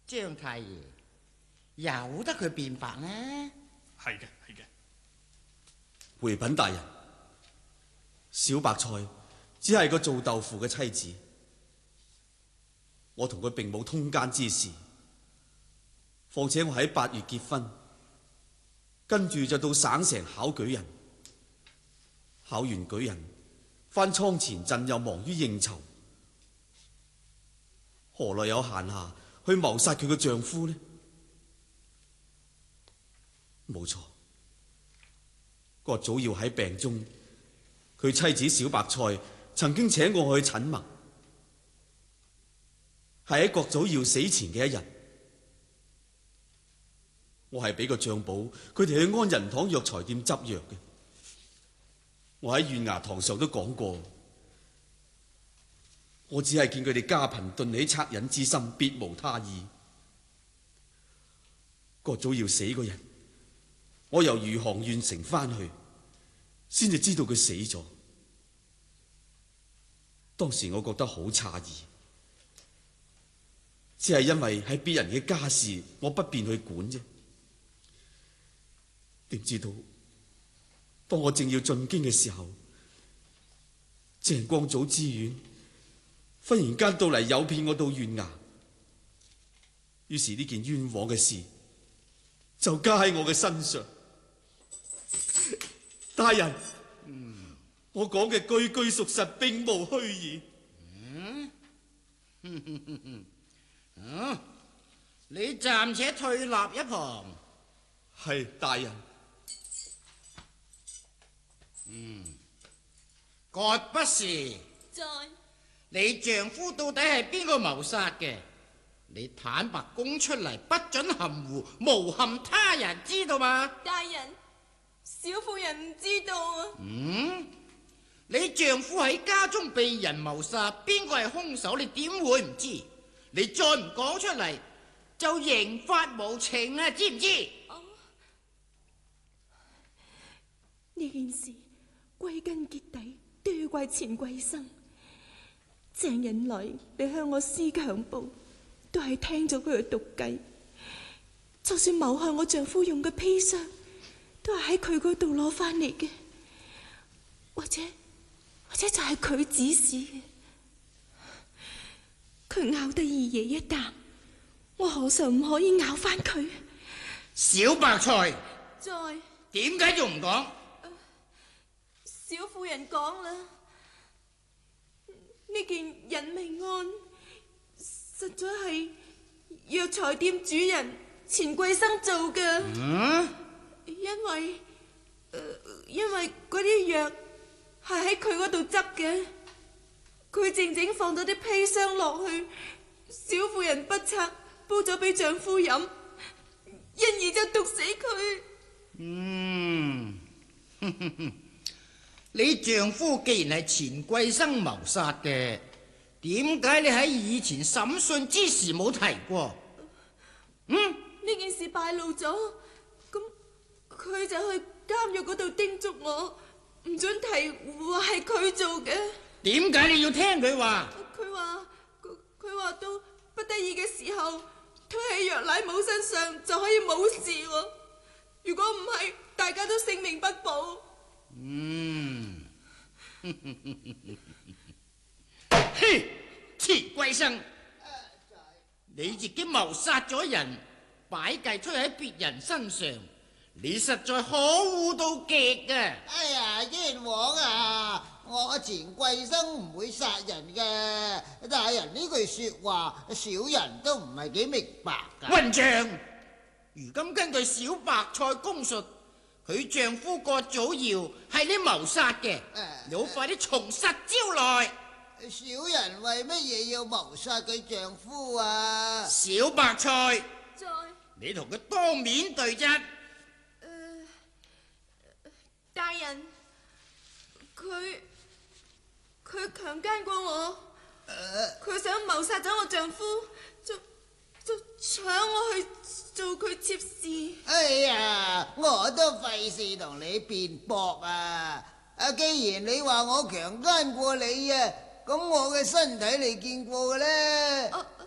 張太爺，由得佢辯白呢？ 係嘅，係嘅。 回稟大人，小白菜只係個做豆腐嘅妻子，我同佢並冇通姦之事。況且我喺8月結婚，跟住就到省城考舉人，考完舉人返倉前鎮又忙於應酬，何來有閒暇去謀殺佢嘅丈夫呢？冇錯，葛祖耀喺病中，佢妻子小白菜曾經請我去診脈，係喺葛祖耀死前嘅一日。我係俾個賬簿佢哋去安仁堂藥材店執藥嘅。我喺縣衙堂上都講過，我只係見佢哋家貧頓起惻隱之心，別無他意。葛祖耀死嗰日，我由餘杭縣城翻去，先至知道佢死咗。當時我覺得好詫異，只係因為係別人嘅家事，我不便去管啫。點知道當我正要進京嘅時候，鄭光祖知縣忽然間到嚟誘騙我到縣衙，於是呢件冤枉嘅事就加喺我嘅身上。大人，我講嘅句句屬實，並無虛言。 你暫且退立一旁。 係大人。 割不是。 在。 你丈夫到底係邊個謀殺嘅？你坦白供出嚟，不准含糊，誣陷他人，知道嗎？ 大人，小婦人唔知道啊。 你丈夫喺家中被人謀殺，邊個係兇手？你點會唔知？你再唔講出嚟，就刑罰無情啊！知唔知？ 呢件事歸根結底都要怪錢貴生。鄭引來你向我施強暴，都係聽咗佢嘅毒計。就算謀害我丈夫用嘅砒霜，都係喺佢嗰度攞翻嚟嘅，或者就係佢指使嘅。佢咬得二爺一啖，我何嘗唔可以咬翻佢？ 小白菜， 在。 點解仲唔講？ 小婦人講啦，呢件隱命案實在係藥材店主人錢貴生做嘅。因為嗰啲藥係喺佢嗰度執嘅，佢靜放咗啲砒霜落去，小婦人不察煲咗俾丈夫飲，因而就毒死佢。 你丈夫既然係錢貴生謀殺嘅，點解你喺以前審訊之時冇提過？ 呢件事敗露咗，咁佢就去監獄嗰度叮囑我唔准提話係佢做嘅。 點解你要聽佢話？ 佢話到不得已嘅時候推喺藥奶母身上就可以冇事喎。如果唔係，大家都性命不保。 錢貴生，你自己謀殺咗人，擺計推喺別人身上，你實在可惡到極啊！ 哎呀，冤枉啊！我錢貴生唔會殺人嘅，大人呢句說話，小人都唔係幾明白噶。 混帳！如今根據小白菜供述，佢丈夫葛祖堯係你謀殺嘅，你好快啲從實招來。 小人為乜嘢要謀殺佢丈夫啊？ 小白菜， 在。 你同佢當面對質。 大人，佢強姦過我，佢想謀殺咗我丈夫，就搶我去做佢妾侍。 哎呀，我都費事同你辯駁啊！既然你話我強姦過你啊，咁我嘅身體你見過嘅咧？